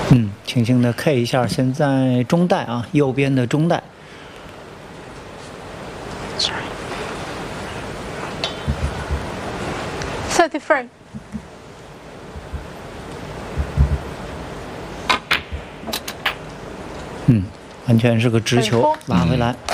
轻轻的 K 一下，现在中带啊，右边的中带。 33。 完全是个直球，拉回来。